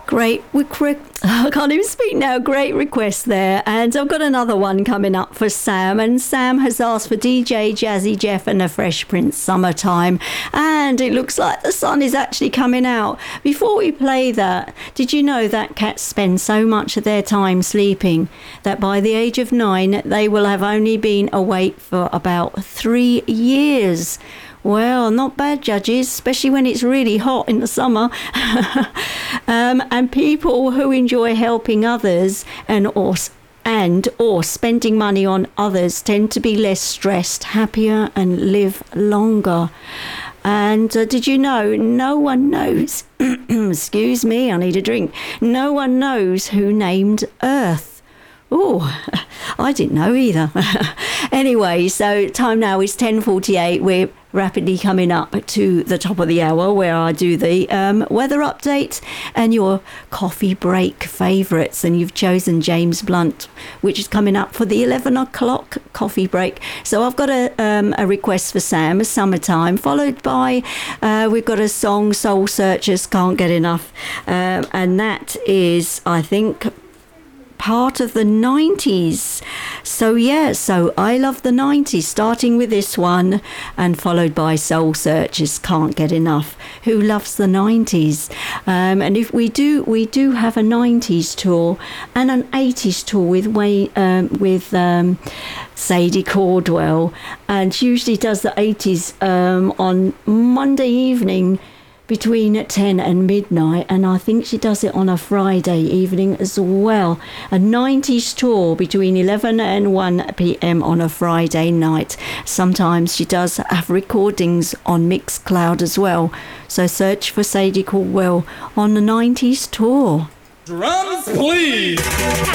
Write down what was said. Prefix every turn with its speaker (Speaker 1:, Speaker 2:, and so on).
Speaker 1: I can't even speak now. Great request there. And I've got another one coming up for Sam. And Sam has asked for DJ Jazzy Jeff and the Fresh Prince Summertime. And it looks like the sun is actually coming out. Before we play that, did you know that cats spend so much of their time sleeping that by the age of 9, they will have only been awake for about 3 years? Well, not bad, judges, especially when it's really hot in the summer. And people who enjoy helping others or spending money on others tend to be less stressed, happier, and live longer. And did you know no one knows, excuse me, I need a drink, no one knows who named Earth? Oh, I didn't know either. Anyway, so time now is 10:48. We're rapidly coming up to the top of the hour where I do the weather update and your coffee break favourites. And you've chosen James Blunt, which is coming up for the 11 o'clock coffee break. So I've got a request for Sam, Summertime, followed by we've got a song, Soul Searchers, Can't Get Enough. And that is, I think, part of the 90s. So I love the 90s, starting with this one and followed by Soul Searchers, Can't Get Enough. Who loves the 90s? And if we do have a 90s tour and an 80s tour with Sadie Caldwell, and she usually does the 80s on Monday evening between 10 and midnight, and I think she does it on a Friday evening as well. A 90s tour between 11 and 1 p.m. on a Friday night. Sometimes she does have recordings on Mixcloud as well. So search for Sadie Caldwell on the 90s tour.
Speaker 2: Drums, please!